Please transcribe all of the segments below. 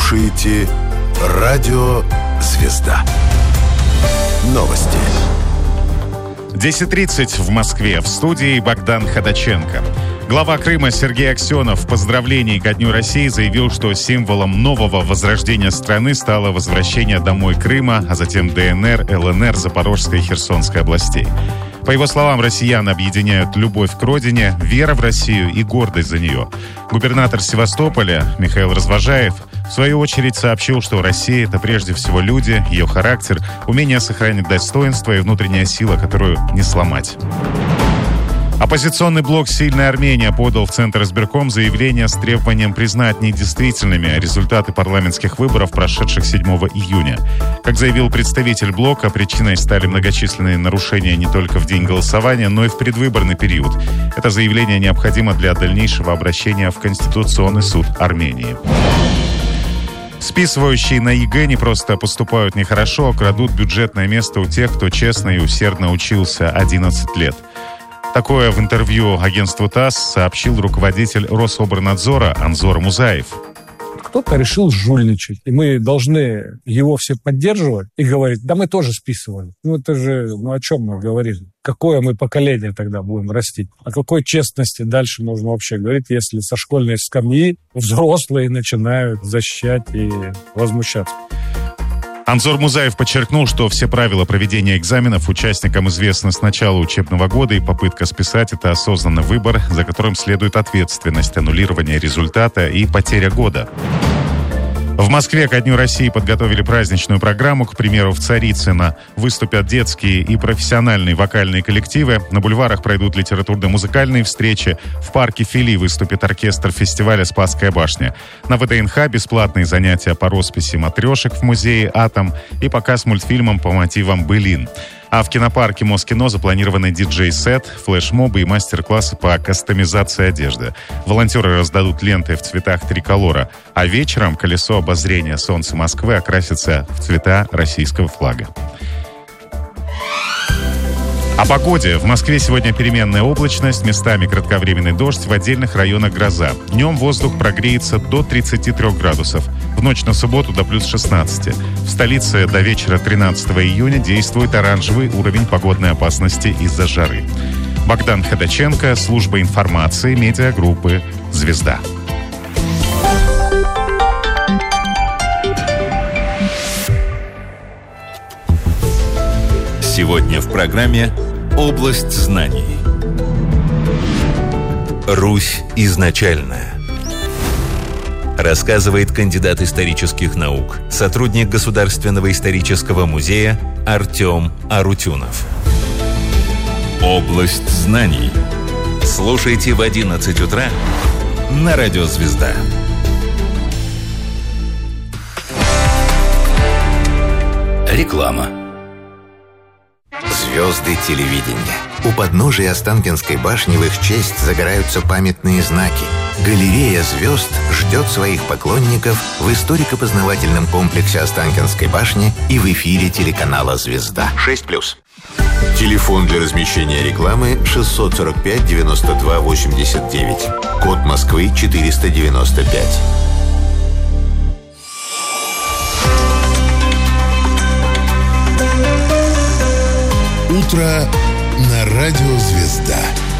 слушаете Радио «Звезда». Новости. 10:30 в Москве. В студии Богдан Ходаченко. Глава Крыма Сергей Аксенов в поздравлении ко Дню России заявил, что символом нового возрождения страны стало возвращение домой Крыма, а затем ДНР, ЛНР, Запорожской и Херсонской областей. По его словам, россиян объединяют любовь к родине, вера в Россию и гордость за нее. Губернатор Севастополя Михаил Развожаев в свою очередь сообщил, что Россия — это прежде всего люди, ее характер, умение сохранить достоинство и внутренняя сила, которую не сломать. Оппозиционный блок «Сильная Армения» подал в Центр избирком заявление с требованием признать недействительными результаты парламентских выборов, прошедших 7 июня. Как заявил представитель блока, причиной стали многочисленные нарушения не только в день голосования, но и в предвыборный период. Это заявление необходимо для дальнейшего обращения в Конституционный суд Армении. Списывающие на ЕГЭ не просто поступают нехорошо, а крадут бюджетное место у тех, кто честно и усердно учился 11 лет. Такое в интервью агентству ТАСС сообщил руководитель Рособорнадзора Анзор Музаев. Кто-то решил жульничать, и мы должны его все поддерживать и говорить: да мы тоже списывали. Это же, о чем мы говорим? Какое мы поколение тогда будем растить? О какой честности дальше можно вообще говорить, если со школьной скамьи взрослые начинают защищать и возмущаться? Анзор Музаев подчеркнул, что все правила проведения экзаменов участникам известны с начала учебного года, и попытка списать — это осознанный выбор, за которым следует ответственность, аннулирование результата и потеря года. В Москве ко Дню России подготовили праздничную программу. К примеру, в Царицыно выступят детские и профессиональные вокальные коллективы. На бульварах пройдут литературно-музыкальные встречи. В парке Фили выступит оркестр фестиваля «Спасская башня». На ВДНХ бесплатные занятия по росписи матрешек в музее «Атом» и показ мультфильмом по мотивам «Былин». А в кинопарке Москино запланированы диджей-сет, флешмобы и мастер-классы по кастомизации одежды. Волонтеры раздадут ленты в цветах триколора, а вечером колесо обозрения солнца Москвы окрасится в цвета российского флага. О погоде. В Москве сегодня переменная облачность, местами кратковременный дождь, в отдельных районах гроза. Днем воздух прогреется до 33 градусов. В ночь на субботу до плюс 16. В столице до вечера 13 июня действует оранжевый уровень погодной опасности из-за жары. Богдан Ходаченко, служба информации, медиагруппы «Звезда». Сегодня в программе «Область знаний». Русь изначальная. Рассказывает кандидат исторических наук, сотрудник Государственного исторического музея Артем Арутюнов. «Область знаний». Слушайте в 11 утра на Радио «Звезда». Реклама. Звезды телевидения. У подножия Останкинской башни в их честь загораются памятные знаки. Галерея звезд ждет своих поклонников в историко-познавательном комплексе Останкинской башни и в эфире телеканала «Звезда». 6+. Телефон для размещения рекламы 645 92 89. Код Москвы 495. Утро на Радио «Звезда».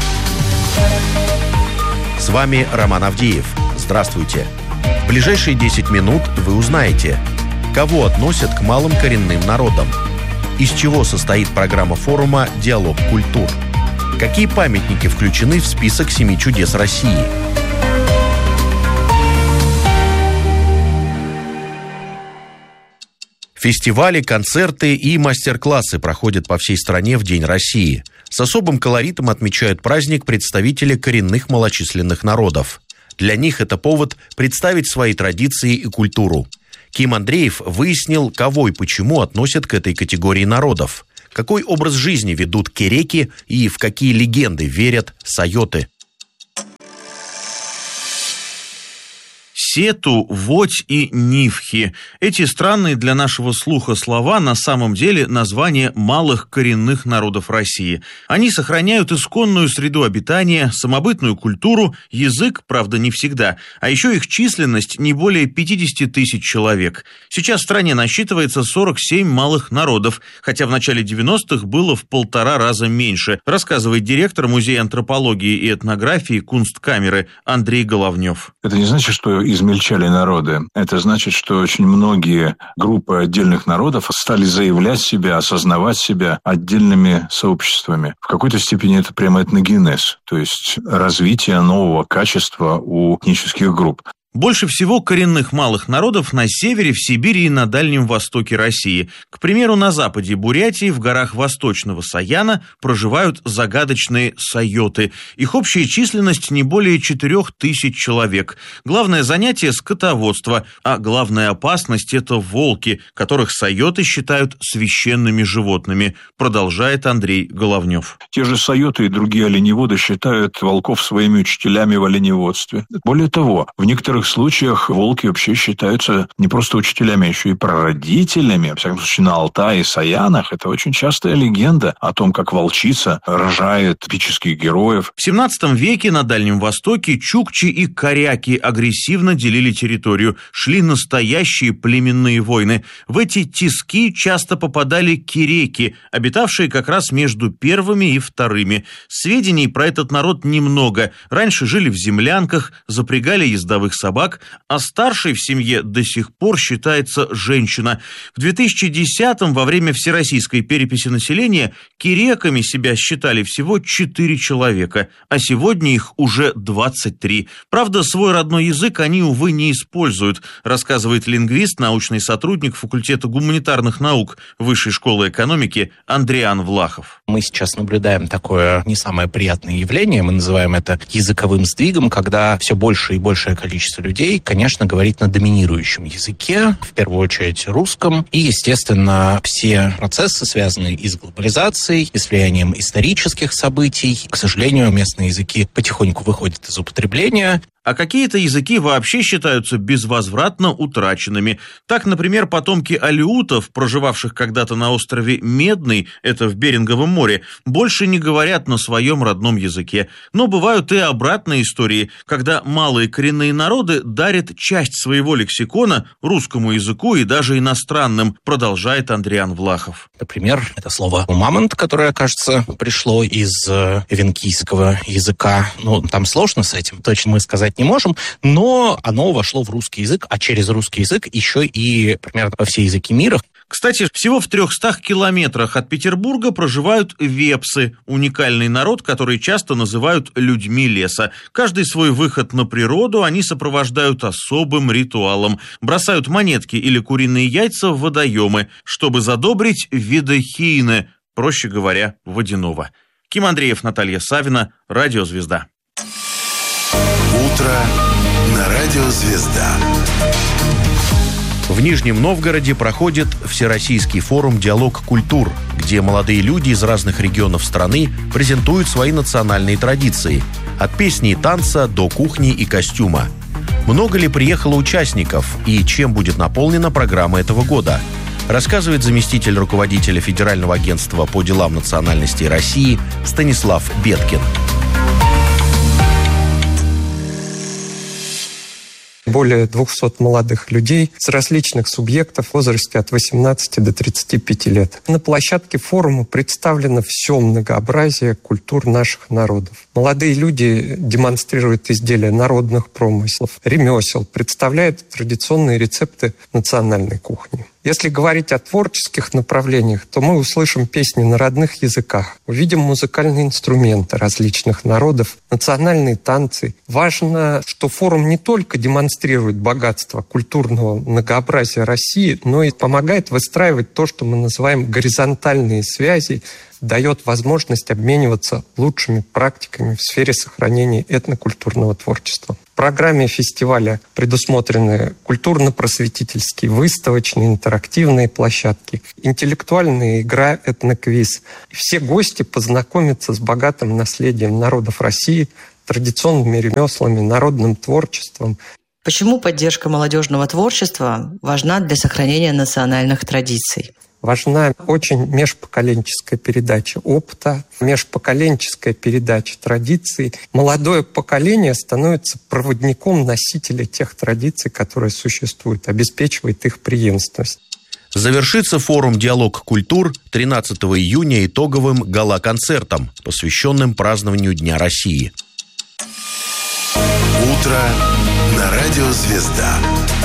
С вами Роман Авдеев. Здравствуйте. В ближайшие 10 минут вы узнаете, кого относят к малым коренным народам, из чего состоит программа форума «Диалог культур», какие памятники включены в список 7 чудес России. Фестивали, концерты и мастер-классы проходят по всей стране в День России. С особым колоритом отмечают праздник представители коренных малочисленных народов. Для них это повод представить свои традиции и культуру. Ким Андреев выяснил, кого и почему относят к этой категории народов, какой образ жизни ведут кереки и в какие легенды верят сайоты. Сету, Водь и Нивхи. Эти странные для нашего слуха слова на самом деле названия малых коренных народов России. Они сохраняют исконную среду обитания, самобытную культуру, язык, правда, не всегда, а еще их численность не более 50 тысяч человек. Сейчас в стране насчитывается 47 малых народов, хотя в начале 90-х было в 1,5 раза меньше, рассказывает директор Музея антропологии и этнографии Кунсткамеры Андрей Головнев. Это не значит, что измельчали народы. Это значит, что очень многие группы отдельных народов стали заявлять себя, осознавать себя отдельными сообществами. В какой-то степени это прямо этногенез, то есть развитие нового качества у этнических групп. Больше всего коренных малых народов на севере, в Сибири и на Дальнем Востоке России. К примеру, на западе Бурятии, в горах Восточного Саяна, проживают загадочные сайоты. Их общая численность не более 4000 человек. Главное занятие – скотоводство, а главная опасность – это волки, которых сайоты считают священными животными, продолжает Андрей Головнев. Те же сайоты и другие оленеводы считают волков своими учителями в оленеводстве. Более того, в некоторых случаях волки вообще считаются не просто учителями, а еще и прародителями. Во всяком случае, на Алтае и Саянах это очень частая легенда о том, как волчица рожает эпических героев. В 17 веке на Дальнем Востоке чукчи и коряки агрессивно делили территорию. Шли настоящие племенные войны. В эти тиски часто попадали киреки, обитавшие как раз между первыми и вторыми. Сведений про этот народ немного. Раньше жили в землянках, запрягали ездовых собак, а старшей в семье до сих пор считается женщина. В 2010-м во время всероссийской переписи населения киреками себя считали всего 4 человека, а сегодня их уже 23. Правда, свой родной язык они, увы, не используют, рассказывает лингвист, научный сотрудник факультета гуманитарных наук Высшей школы экономики Андриан Влахов. Мы сейчас наблюдаем такое не самое приятное явление, мы называем это языковым сдвигом, когда все больше и большее количество людей, конечно, говорит на доминирующем языке, в первую очередь русском. И, естественно, все процессы, связанные и с глобализацией, и с влиянием исторических событий. К сожалению, местные языки потихоньку выходят из употребления. А какие-то языки вообще считаются безвозвратно утраченными. Так, например, потомки алеутов, проживавших когда-то на острове Медный, это в Беринговом море, больше не говорят на своем родном языке. Но бывают и обратные истории, когда малые коренные народы дарят часть своего лексикона русскому языку и даже иностранным, продолжает Андриан Влахов. Например, это слово «мамонт», которое, кажется, пришло из эвенкийского языка. Ну, там сложно с этим, точно мы сказать не можем, но оно вошло в русский язык, а через русский язык еще и примерно во все языки мира. Кстати, всего в 300 километрах от Петербурга проживают вепсы, уникальный народ, который часто называют людьми леса. Каждый свой выход на природу они сопровождают особым ритуалом. Бросают монетки или куриные яйца в водоемы, чтобы задобрить видохийне, проще говоря, водяного. Ким Андреев, Наталья Савина, Радио Звезда. Утро на Радио Звезда. В Нижнем Новгороде проходит Всероссийский форум «Диалог культур», где молодые люди из разных регионов страны презентуют свои национальные традиции. От песни и танца до кухни и костюма. Много ли приехало участников и чем будет наполнена программа этого года? Рассказывает заместитель руководителя Федерального агентства по делам национальностей России Станислав Беткин. Более 200 молодых людей с различных субъектов в возрасте от 18 до 35 лет. На площадке форума представлено все многообразие культур наших народов. Молодые люди демонстрируют изделия народных промыслов, ремесел, представляют традиционные рецепты национальной кухни. Если говорить о творческих направлениях, то мы услышим песни на родных языках, увидим музыкальные инструменты различных народов, национальные танцы. Важно, что форум не только демонстрирует богатство культурного многообразия России, но и помогает выстраивать то, что мы называем горизонтальные связи, дает возможность обмениваться лучшими практиками в сфере сохранения этнокультурного творчества. В программе фестиваля предусмотрены культурно-просветительские, выставочные, интерактивные площадки, интеллектуальная игра «Этноквиз». Все гости познакомятся с богатым наследием народов России, традиционными ремеслами, народным творчеством. Почему поддержка молодежного творчества важна для сохранения национальных традиций? Важна очень межпоколенческая передача опыта, межпоколенческая передача традиций. Молодое поколение становится проводником носителя тех традиций, которые существуют, обеспечивает их преемственность. Завершится форум «Диалог культур» 13 июня итоговым гала-концертом, посвященным празднованию Дня России. Утро на радио «Звезда».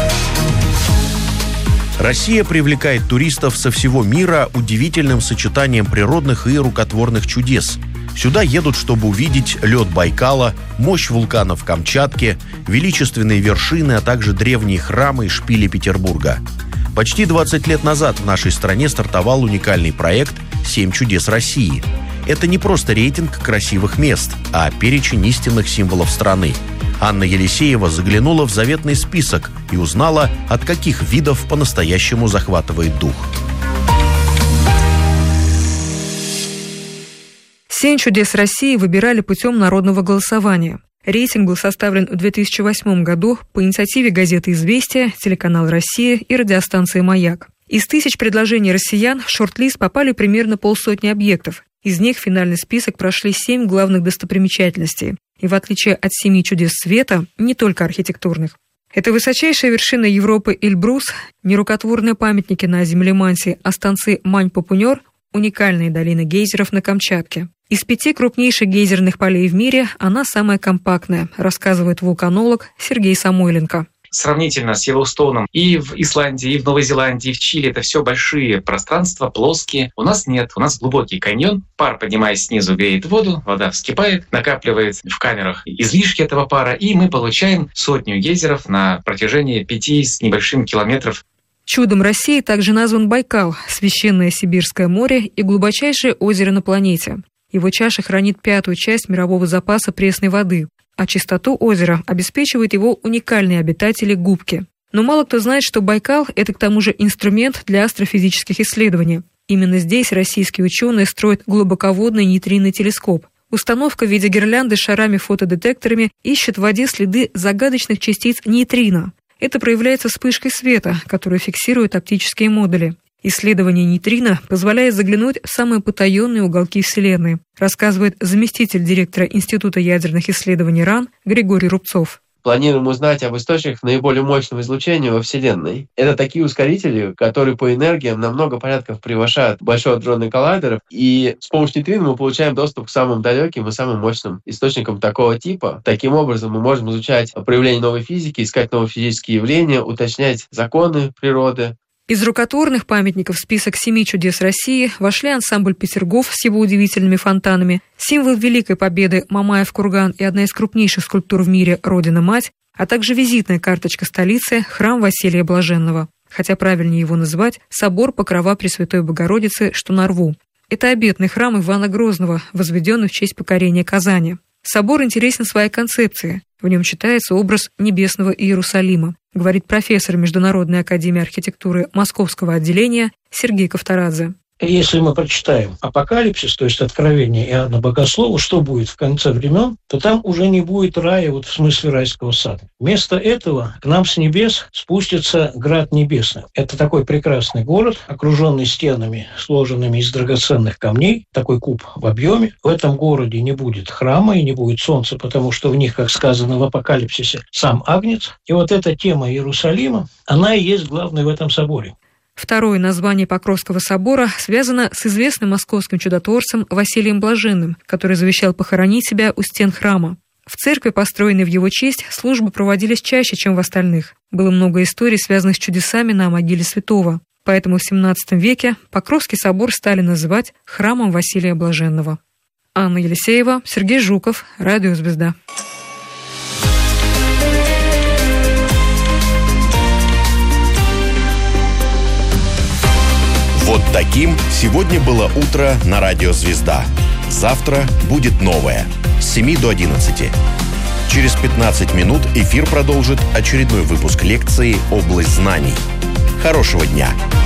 Россия привлекает туристов со всего мира удивительным сочетанием природных и рукотворных чудес. Сюда едут, чтобы увидеть лед Байкала, мощь вулканов Камчатки, величественные вершины, а также древние храмы и шпили Петербурга. Почти 20 лет назад в нашей стране стартовал уникальный проект «7 чудес России». Это не просто рейтинг красивых мест, а перечень истинных символов страны. Анна Елисеева заглянула в заветный список и узнала, от каких видов по-настоящему захватывает дух. 7 чудес России выбирали путем народного голосования. Рейтинг был составлен в 2008 году по инициативе газеты «Известия», телеканал «Россия» и радиостанции «Маяк». Из 1000 предложений россиян в шорт-лист попали примерно 50 объектов. Из них в финальный список прошли 7 главных достопримечательностей. И в отличие от 7 чудес света, не только архитектурных. Это высочайшая вершина Европы Эльбрус, нерукотворные памятники на землеманте, а станции Мань-Папунер, уникальные долины гейзеров на Камчатке. Из 5 крупнейших гейзерных полей в мире она самая компактная, рассказывает вулканолог Сергей Самойленко. Сравнительно с Йеллоустоуном и в Исландии, и в Новой Зеландии, и в Чили это все большие пространства, плоские. У нас нет, у нас глубокий каньон. Пар, поднимаясь снизу, греет воду, вода вскипает, накапливает в камерах излишки этого пара, и мы получаем 100 гейзеров на протяжении 5 с небольшим километров. Чудом России также назван Байкал, священное Сибирское море и глубочайшее озеро на планете. Его чаша хранит 1/5 часть мирового запаса пресной воды, а чистоту озера обеспечивают его уникальные обитатели губки. Но мало кто знает, что Байкал – это к тому же инструмент для астрофизических исследований. Именно здесь российские ученые строят глубоководный нейтринный телескоп. Установка в виде гирлянды с шарами-фотодетекторами ищет в воде следы загадочных частиц нейтрино. Это проявляется вспышкой света, которую фиксируют оптические модули. Исследование нейтрино позволяет заглянуть в самые потаенные уголки Вселенной, рассказывает заместитель директора Института ядерных исследований РАН Григорий Рубцов. Планируем узнать об источниках наиболее мощного излучения во Вселенной. Это такие ускорители, которые по энергиям на много порядков превышают Большой адронный коллайдер. И с помощью нейтрино мы получаем доступ к самым далеким и самым мощным источникам такого типа. Таким образом, мы можем изучать проявления новой физики, искать новые физические явления, уточнять законы природы. Из рукотворных памятников в список 7 чудес России вошли ансамбль Петергоф с его удивительными фонтанами, символ Великой Победы Мамаев курган и одна из крупнейших скульптур в мире Родина-Мать, а также визитная карточка столицы храм Василия Блаженного. Хотя правильнее его называть собор Покрова Пресвятой Богородицы, что на Рву. Это обетный храм Ивана Грозного, возведенный в честь покорения Казани. Собор интересен своей концепцией. В нем читается образ небесного Иерусалима, говорит профессор Международной академии архитектуры Московского отделения Сергей Ковторадзе. Если мы прочитаем Апокалипсис, то есть Откровение Иоанна Богослова, что будет в конце времен, то там уже не будет рая, вот в смысле райского сада. Вместо этого к нам с небес спустится Град Небесный. Это такой прекрасный город, окруженный стенами, сложенными из драгоценных камней, такой куб в объеме. В этом городе не будет храма и не будет солнца, потому что в них, как сказано в Апокалипсисе, сам Агнец. И вот эта тема Иерусалима, она и есть главная в этом соборе. Второе название Покровского собора связано с известным московским чудотворцем Василием Блаженным, который завещал похоронить себя у стен храма. В церкви, построенной в его честь, службы проводились чаще, чем в остальных. Было много историй, связанных с чудесами на могиле святого. Поэтому в XVII веке Покровский собор стали называть храмом Василия Блаженного. Анна Елисеева, Сергей Жуков, Радио «Звезда». Вот таким сегодня было утро на Радио «Звезда». Завтра будет новое. С 7 до 11. Через 15 минут эфир продолжит очередной выпуск лекции «Область знаний». Хорошего дня!